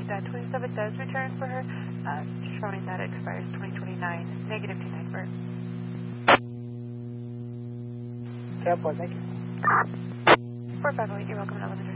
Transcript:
that 27 does return for her, showing that it expires 2029, negative 29 for her. 10-4, thank you. 4508, you're welcome, 11.